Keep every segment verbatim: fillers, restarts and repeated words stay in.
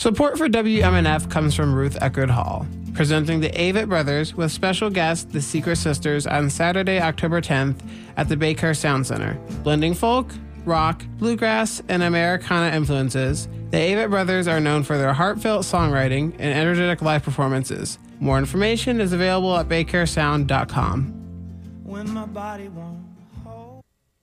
Support for W M N F comes from Ruth Eckerd Hall, presenting the Avett Brothers with special guest The Secret Sisters on Saturday, October tenth at the Baycare Sound Center. Blending folk, rock, bluegrass, and Americana influences, the Avett Brothers are known for their heartfelt songwriting and energetic live performances. More information is available at baycare sound dot com. When my body won't hold.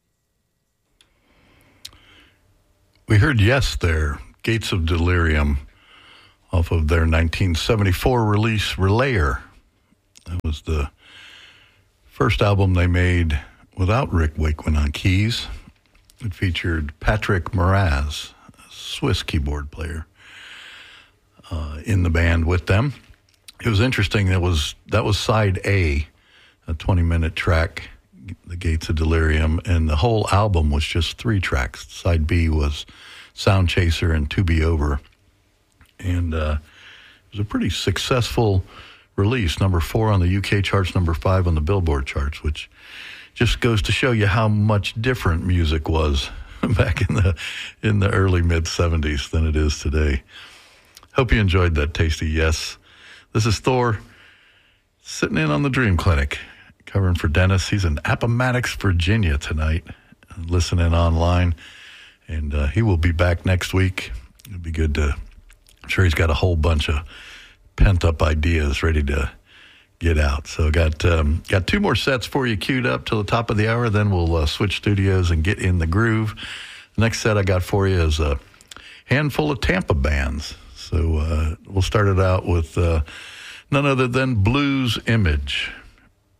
We heard Yes there, Gates of Delirium, off of their nineteen seventy-four release Relayer. That was the first album they made without Rick Wakeman on keys. It featured Patrick Moraz, a Swiss keyboard player, uh, in the band with them. It was interesting. That was that was side A, a twenty-minute track, The Gates of Delirium, and the whole album was just three tracks. Side B was Sound Chaser and To Be Over. And uh, it was a pretty successful release, number four on the U K charts, number five on the Billboard charts, which just goes to show you how much different music was back in the in the early mid-seventies than it is today. Hope you enjoyed that tasty Yes. This is Thor sitting in on the Dream Clinic, covering for Dennis. He's in Appomattox, Virginia tonight, listening online, and uh, he will be back next week. It'll be good to... I'm sure he's got a whole bunch of pent-up ideas ready to get out. So got um, got two more sets for you queued up till the top of the hour. Then we'll uh, switch studios and get in the groove. The next set I got for you is a handful of Tampa bands. So uh, we'll start it out with uh, none other than Blues Image.